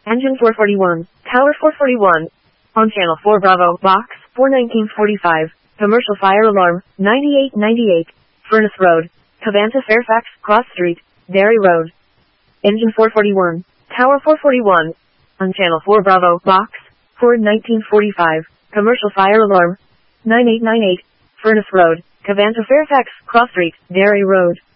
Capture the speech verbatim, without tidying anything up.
Engine four forty-one, Tower four forty-one. On Channel four Bravo, Box four nineteen forty-five. Commercial fire alarm, ninety-eight ninety-eight. Furnace Road, Cavanta Fairfax, Cross Street, Derry Road. Engine four forty-one, Tower four forty-one. On Channel four Bravo, Box four nineteen forty-five. Commercial fire alarm, nine eight nine eight. Furnace Road, Cavanta Fairfax, Cross Street, Derry Road.